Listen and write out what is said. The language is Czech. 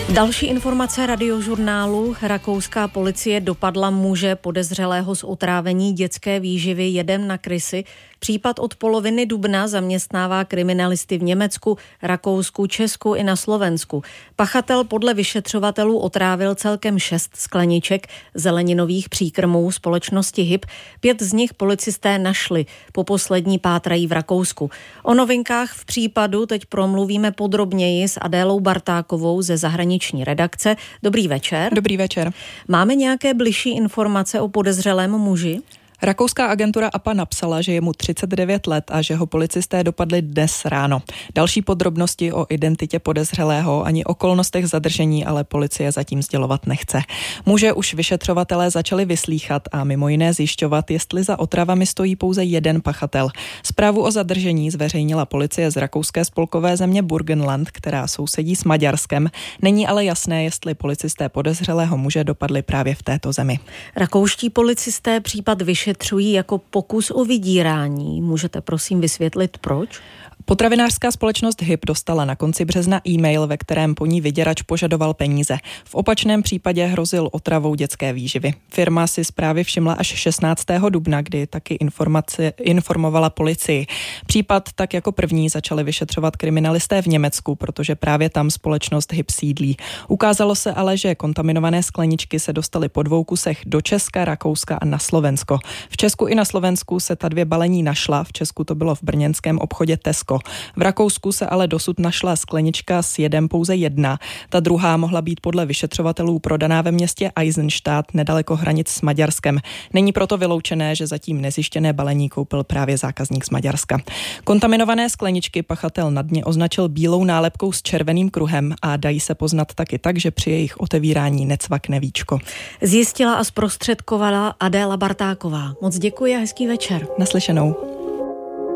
Další informace radiožurnálu. Rakouská policie dopadla muže podezřelého z otrávení dětské výživy jedem na krysy. Případ od poloviny dubna zaměstnává kriminalisty v Německu, Rakousku, Česku i na Slovensku. Pachatel podle vyšetřovatelů otrávil celkem 6 skleniček zeleninových příkrmů společnosti HIP. 5 z nich policisté našli. Po poslední pátrají v Rakousku. O novinkách v případu teď promluvíme podrobněji s Adélou Bartákovou ze zahraniční redakce. Dobrý večer. Dobrý večer. Máme nějaké bližší informace o podezřelém muži? Rakouská agentura APA napsala, že je mu 39 let a že ho policisté dopadli dnes ráno. Další podrobnosti o identitě podezřelého ani okolnostech zadržení ale policie zatím sdělovat nechce. Muže už vyšetřovatelé začali vyslýchat a mimo jiné zjišťovat, jestli za otravami stojí pouze jeden pachatel. Zprávu o zadržení zveřejnila policie z rakouské spolkové země Burgenland, která sousedí s Maďarskem. Není ale jasné, jestli policisté podezřelého muže dopadli právě v této zemi. Rakouští policisté případ vyšetřují jako pokus o vydírání. Můžete prosím vysvětlit proč? Potravinářská společnost HIP dostala na konci března e-mail, ve kterém po ní vyděrač požadoval peníze. V opačném případě hrozil otravou dětské výživy. Firma si zprávy všimla až 16. dubna, kdy taky informovala policii. Případ tak jako první začali vyšetřovat kriminalisté v Německu, protože právě tam společnost HIP sídlí. Ukázalo se ale, že kontaminované skleničky se dostaly po 2 kusech do Česka, Rakouska a na Slovensko. V Česku i na Slovensku se ta 2 balení našla, v Česku to bylo v brněnském obchodě Tesco. V Rakousku se ale dosud našla sklenička s jedem pouze 1. Ta druhá mohla být podle vyšetřovatelů prodaná ve městě Eisenstadt nedaleko hranic s Maďarskem. Není proto vyloučené, že zatím nezjištěné balení koupil právě zákazník z Maďarska. Kontaminované skleničky pachatel na dně označil bílou nálepkou s červeným kruhem a dají se poznat taky tak, že při jejich otevírání necvakne víčko. Zjistila a zprostředkovala Adéla Bartáková. Moc děkuji a hezký večer. Naslyšenou.